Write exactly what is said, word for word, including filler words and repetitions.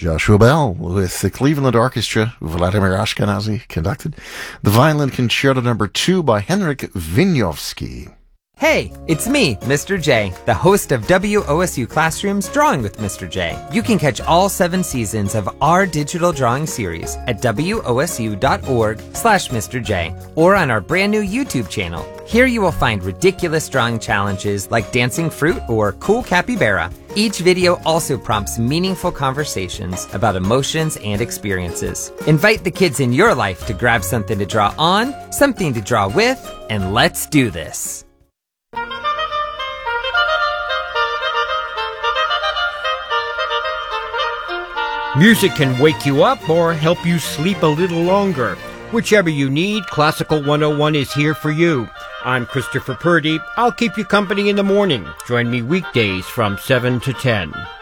Joshua Bell with the Cleveland Orchestra, Vladimir Ashkenazy conducted. The Violin Concerto Number two by Henryk Wieniawski. Hey, it's me, Mister J, the host of W O S U Classroom's Drawing with Mister J. You can catch all seven seasons of our digital drawing series at wosu.org slash Mr. J or on our brand new YouTube channel. Here you will find ridiculous drawing challenges like dancing fruit or cool capybara. Each video also prompts meaningful conversations about emotions and experiences. Invite the kids in your life to grab something to draw on, something to draw with, and let's do this. Music can wake you up or help you sleep a little longer. Whichever you need, Classical one oh one is here for you. I'm Christopher Purdy. I'll keep you company in the morning. Join me weekdays from seven to ten.